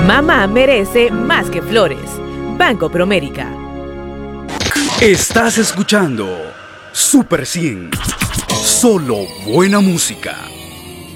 Mamá merece más que flores. Banco Promérica. Estás escuchando Super 100. Solo buena música.